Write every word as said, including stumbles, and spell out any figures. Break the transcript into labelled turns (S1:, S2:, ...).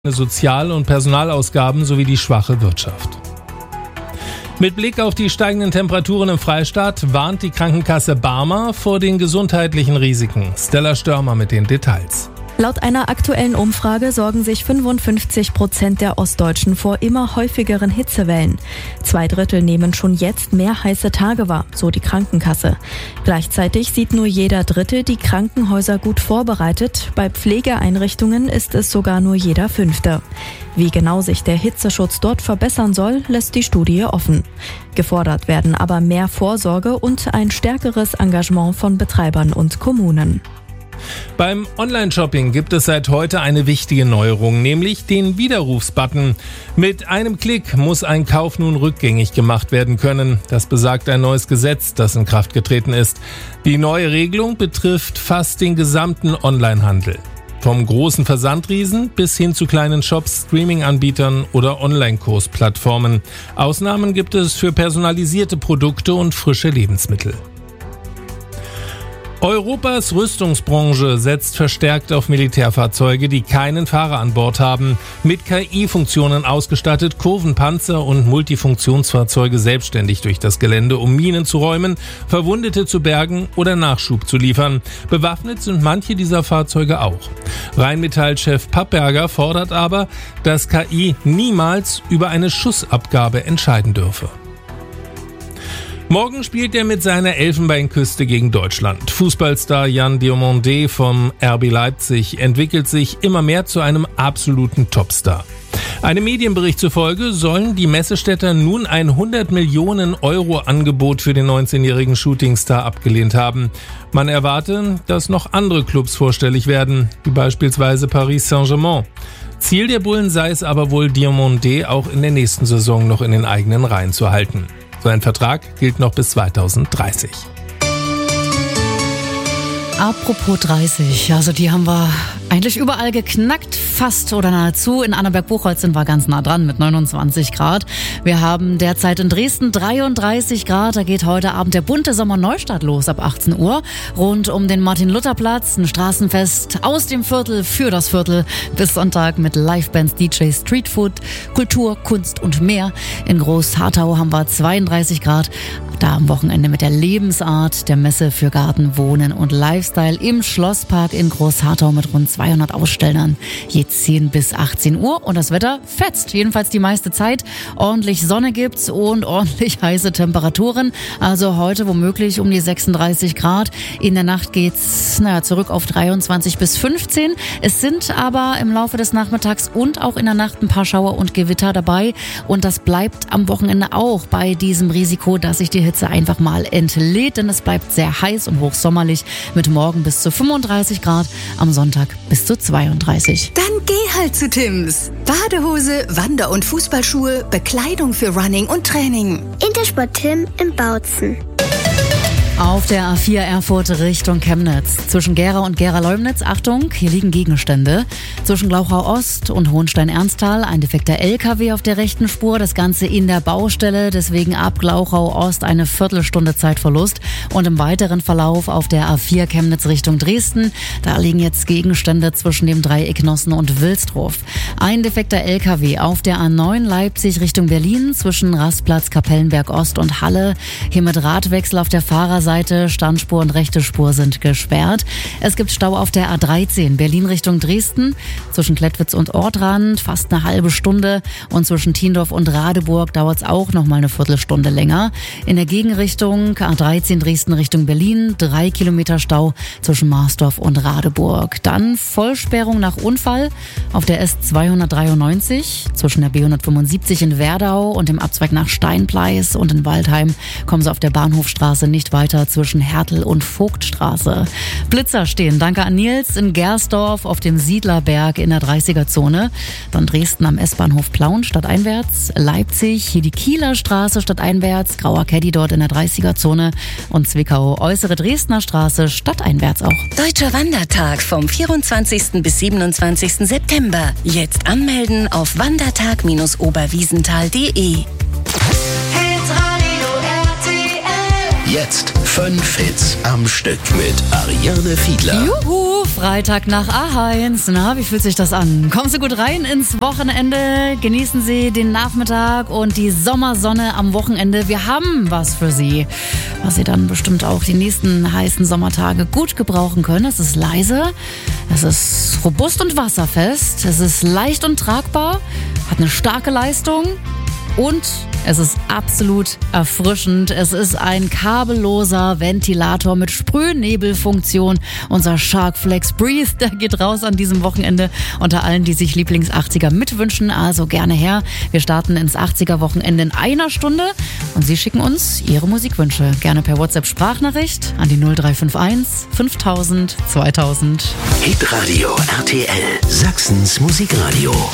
S1: Sozial- und Personalausgaben sowie die schwache Wirtschaft. Mit Blick auf die steigenden Temperaturen im Freistaat warnt die Krankenkasse Barmer vor den gesundheitlichen Risiken. Stella Störmer mit den Details.
S2: Laut einer aktuellen Umfrage sorgen sich fünfundfünfzig Prozent der Ostdeutschen vor immer häufigeren Hitzewellen. Zwei Drittel nehmen schon jetzt mehr heiße Tage wahr, so die Krankenkasse. Gleichzeitig sieht nur jeder Dritte die Krankenhäuser gut vorbereitet. Bei Pflegeeinrichtungen ist es sogar nur jeder Fünfte. Wie genau sich der Hitzeschutz dort verbessern soll, lässt die Studie offen. Gefordert werden aber mehr Vorsorge und ein stärkeres Engagement von Betreibern und Kommunen.
S1: Beim Online-Shopping gibt es seit heute eine wichtige Neuerung, nämlich den Widerrufsbutton. Mit einem Klick muss ein Kauf nun rückgängig gemacht werden können. Das besagt ein neues Gesetz, das in Kraft getreten ist. Die neue Regelung betrifft fast den gesamten Onlinehandel. Vom großen Versandriesen bis hin zu kleinen Shops, Streaming-Anbietern oder Online-Kursplattformen. Ausnahmen gibt es für personalisierte Produkte und frische Lebensmittel. Europas Rüstungsbranche setzt verstärkt auf Militärfahrzeuge, die keinen Fahrer an Bord haben. Mit K I-Funktionen ausgestattet kurven Panzer und Multifunktionsfahrzeuge selbstständig durch das Gelände, um Minen zu räumen, Verwundete zu bergen oder Nachschub zu liefern. Bewaffnet sind manche dieser Fahrzeuge auch. Rheinmetall-Chef Papperger fordert aber, dass K I niemals über eine Schussabgabe entscheiden dürfe. Morgen spielt er mit seiner Elfenbeinküste gegen Deutschland. Fußballstar Yann Diomandé vom R B Leipzig entwickelt sich immer mehr zu einem absoluten Topstar. Einem Medienbericht zufolge sollen die Messestädter nun ein hundert Millionen Euro Angebot für den neunzehnjährigen Shootingstar abgelehnt haben. Man erwarte, dass noch andere Clubs vorstellig werden, wie beispielsweise Paris Saint-Germain. Ziel der Bullen sei es aber wohl, Diomandé auch in der nächsten Saison noch in den eigenen Reihen zu halten. So ein Vertrag gilt noch bis zweitausenddreißig.
S3: Apropos dreißig, also die haben wir eigentlich überall geknackt, fast oder nahezu. In Annaberg-Buchholz sind wir ganz nah dran mit neunundzwanzig Grad. Wir haben derzeit in Dresden dreiunddreißig Grad. Da geht heute Abend der bunte Sommer-Neustart los ab achtzehn Uhr. Rund um den Martin-Luther-Platz, ein Straßenfest aus dem Viertel für das Viertel bis Sonntag mit Livebands, D Js, Streetfood, Kultur, Kunst und mehr. In Groß-Harthau haben wir zweiunddreißig Grad. Da am Wochenende mit der Lebensart der Messe für Garten, Wohnen und Lifestyle im Schlosspark in Groß-Harthau mit rund zweihundert Ausstellern. Je zehn bis achtzehn Uhr und das Wetter fetzt. Jedenfalls die meiste Zeit. Ordentlich Sonne gibt's und ordentlich heiße Temperaturen. Also heute womöglich um die sechsunddreißig Grad. In der Nacht geht's naja, zurück auf dreiundzwanzig bis fünfzehn. Es sind aber im Laufe des Nachmittags und auch in der Nacht ein paar Schauer und Gewitter dabei. Und das bleibt am Wochenende auch bei diesem Risiko, dass sich die Hitze einfach mal entlädt. Denn es bleibt sehr heiß und hochsommerlich mit morgen bis zu fünfunddreißig Grad, am Sonntag bis zu zweiunddreißig.
S4: Dann geh halt zu Tim's. Badehose, Wander- und Fußballschuhe, Bekleidung für Running und Training.
S5: Intersport Tim im Bautzen.
S3: Auf der A vier Erfurt Richtung Chemnitz. Zwischen Gera und Gera-Leumnitz, Achtung, hier liegen Gegenstände. Zwischen Glauchau Ost und Hohenstein-Ernsthal ein defekter L K W auf der rechten Spur. Das Ganze in der Baustelle, deswegen ab Glauchau Ost eine Viertelstunde Zeitverlust. Und im weiteren Verlauf auf der A vier Chemnitz Richtung Dresden. Da liegen jetzt Gegenstände zwischen dem Dreieck Nossen und Wilsdruf. Ein defekter L K W auf der A neun Leipzig Richtung Berlin zwischen Rastplatz Kapellenberg Ost und Halle. Hier mit Radwechsel auf der Fahrerseite. Standspur und rechte Spur sind gesperrt. Es gibt Stau auf der A dreizehn Berlin Richtung Dresden. Zwischen Klettwitz und Ortrand fast eine halbe Stunde. Und zwischen Tiendorf und Radeburg dauert es auch noch mal eine Viertelstunde länger. In der Gegenrichtung A dreizehn Dresden Richtung Berlin. Drei Kilometer Stau zwischen Marsdorf und Radeburg. Dann Vollsperrung nach Unfall auf der S zweihundertdreiundneunzig. Zwischen der B hundertfünfundsiebzig in Werdau und dem Abzweig nach Steinpleis und in Waldheim kommen Sie auf der Bahnhofstraße nicht weiter zwischen Hertel und Vogtstraße. Blitzer stehen, danke an Nils, in Gersdorf auf dem Siedlerberg in der dreißiger-Zone. Dann Dresden am S-Bahnhof Plauen stadteinwärts. Leipzig, hier die Kieler Straße stadteinwärts. Grauer Caddy dort in der dreißiger-Zone. Und Zwickau, äußere Dresdner Straße stadteinwärts auch.
S4: Deutscher Wandertag vom vierundzwanzigsten bis siebenundzwanzigsten September. Jetzt anmelden auf wandertag Bindestrich oberwiesenthal punkt de.
S6: Jetzt fünf Hits am Stück mit Ariane Fiedler.
S3: Juhu! Freitag nach A eins. Na, wie fühlt sich das an? Kommen Sie gut rein ins Wochenende. Genießen Sie den Nachmittag und die Sommersonne am Wochenende. Wir haben was für Sie, was Sie dann bestimmt auch die nächsten heißen Sommertage gut gebrauchen können. Es ist leise, es ist robust und wasserfest, es ist leicht und tragbar, hat eine starke Leistung. Und es ist absolut erfrischend. Es ist ein kabelloser Ventilator mit Sprühnebelfunktion. Unser Sharkflex Breathe, der geht raus an diesem Wochenende unter allen, die sich Lieblings-achtziger mitwünschen. Also gerne her. Wir starten ins achtziger-Wochenende in einer Stunde. Und Sie schicken uns Ihre Musikwünsche. Gerne per WhatsApp-Sprachnachricht an die null drei fünf eins fünftausend zweitausend.
S6: Hitradio R T L, Sachsens Musikradio.